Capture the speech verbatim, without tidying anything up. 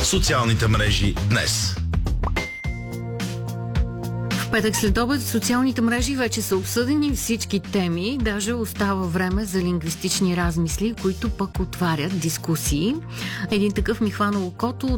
Социалните мрежи днес. Петък след обед в социалните мрежи вече са обсъдени всички теми, даже остава време за лингвистични размисли, които пък отварят дискусии. Един такъв ми хвана окото